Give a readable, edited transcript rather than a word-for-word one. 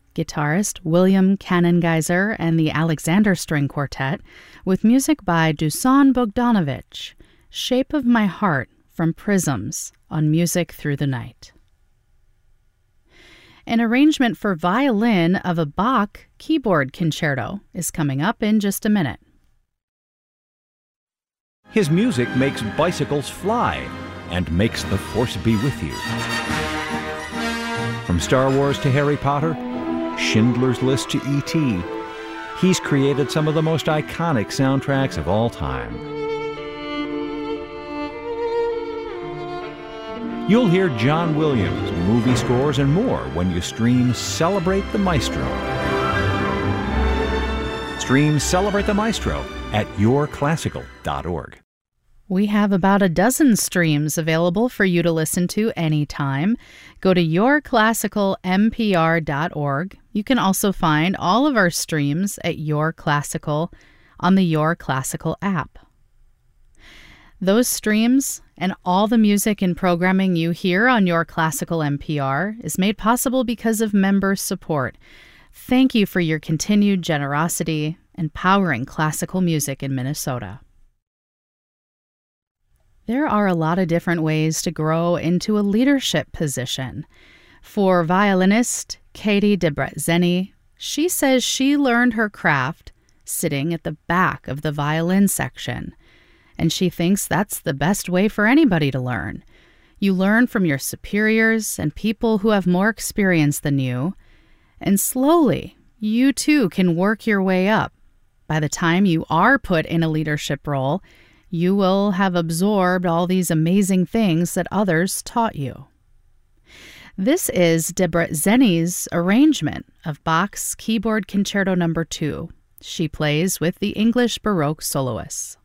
guitarist William Kanengeiser and the Alexander String Quartet, with music by Dusan Bogdanovich, Shape of My Heart from Prisms on Music Through the Night. An arrangement for violin of a Bach keyboard concerto is coming up in just a minute. His music makes bicycles fly and makes the Force be with you. From Star Wars to Harry Potter, Schindler's List to E.T., he's created some of the most iconic soundtracks of all time. You'll hear John Williams, movie scores, and more when you stream Celebrate the Maestro. Stream Celebrate the Maestro at yourclassical.org. We have about a dozen streams available for you to listen to anytime. Go to yourclassicalmpr.org. You can also find all of our streams at Your Classical on the Your Classical app. Those streams and all the music and programming you hear on Your Classical NPR is made possible because of member support. Thank you for your continued generosity in powering classical music in Minnesota. There are a lot of different ways to grow into a leadership position. For violinist Katie Debretzeni, she says she learned her craft sitting at the back of the violin section, and she thinks that's the best way for anybody to learn. You learn from your superiors and people who have more experience than you, and slowly you too can work your way up. By the time you are put in a leadership role, you will have absorbed all these amazing things that others taught you. This is Debretzeni's arrangement of Bach's Keyboard Concerto No. 2. She plays with the English Baroque soloists.